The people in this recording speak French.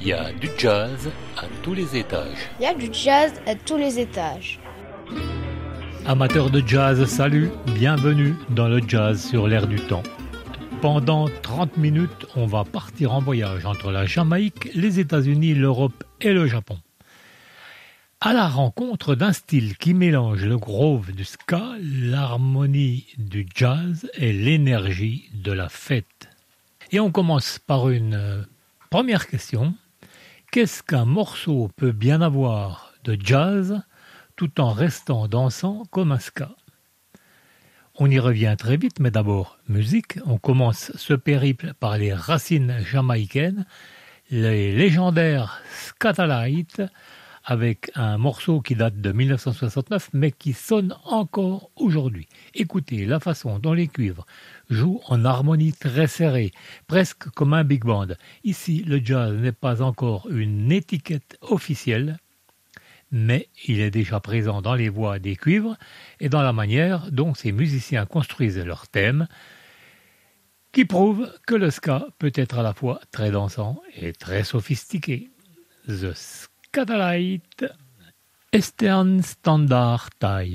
Il y a du jazz à tous les étages. Il y a du jazz à tous les étages. Amateurs de jazz, salut, bienvenue dans le jazz sur l'air du temps. Pendant 30 minutes, on va partir en voyage entre la Jamaïque, les États-Unis, l'Europe et le Japon. À la rencontre d'un style qui mélange le groove du ska, l'harmonie du jazz et l'énergie de la fête. Et on commence par une première question. Qu'est-ce qu'un morceau peut bien avoir de jazz tout en restant dansant comme un ska? On y revient très vite, mais d'abord, musique. On commence ce périple par les racines jamaïcaines, les légendaires Skatalites, avec un morceau qui date de 1969, mais qui sonne encore aujourd'hui. Écoutez la façon dont les cuivres jouent en harmonie très serrée, presque comme un big band. Ici, le jazz n'est pas encore une étiquette officielle, mais il est déjà présent dans les voix des cuivres et dans la manière dont ces musiciens construisent leurs thèmes, qui prouve que le ska peut être à la fois très dansant et très sophistiqué. The Skatalite Eastern Standard Time.